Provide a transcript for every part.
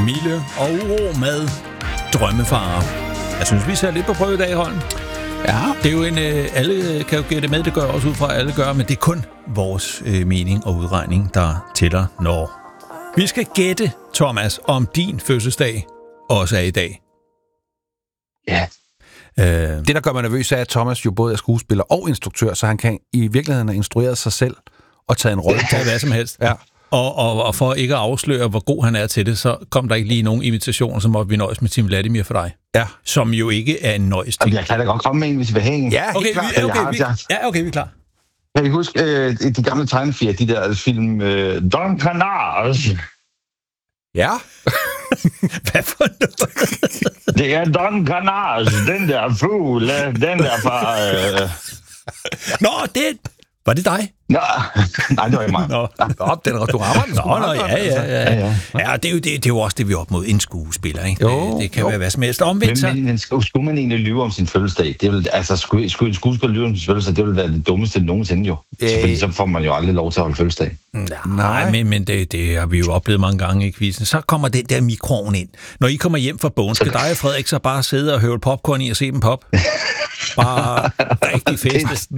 Mille og uro med drømmefarer. Jeg synes, vi ser lidt på prøve i dag, Holm. Ja. Det er jo alle kan jo gætte med, det gør også ud fra, alle gør, men det er kun vores mening og udregning, der tæller når. Vi skal gætte, Thomas, om din fødselsdag også er i dag. Ja. Det, der gør mig nervøs, er, at Thomas jo både er skuespiller og instruktør, så han kan i virkeligheden have instrueret sig selv og taget en rolle. Tage hvad som helst. Ja. Og for ikke at afsløre, hvor god han er til det, så kom der ikke lige nogen imitationer, så måtte vi nøjes med Tim Vladimir for dig. Ja. Som jo ikke er en nøjsting. Jeg kan da godt komme med en, hvis vi vil have en. Ja, Okay, vi er klar. Kan I huske de gamle tegnefilm, de der film Don Canars? Ja. Hvad for noget? Det er Don Canars, den der fugle, den der fra... Nå, var det dig? Nå, nej, det var ikke mig. Nå, Du rammer den. Ja. Ja, det er jo også det, vi er op mod en skuespiller, ikke? Det kan være hvad som helst. Omvendt så... Men skulle man egentlig lyve om sin fødselsdag? Det vil, altså, skulle en skuespiller lyve om sin fødselsdag, det ville være det dummeste nogensinde jo. Fordi så får man jo aldrig lov til at holde fødselsdag. Nej, men det har vi jo oplevet mange gange i quizzen. Så kommer den der mikroen ind. Når I kommer hjem fra bogen, skal dig og Frederik så bare sidde og høvle popcorn i og se dem pop? Bare rigtig feste.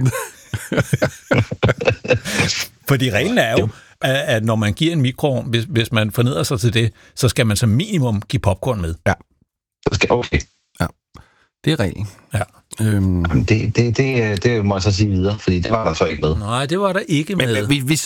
Fordi reglen er jo, at når man giver en mikroovn, hvis man forneder sig til det, så skal man som minimum give popcorn med. Ja. Okay. Ja. Det er reglen. Ja. Det må jeg så sige videre, fordi det var der så ikke med. Nej, det var der ikke med. Men vi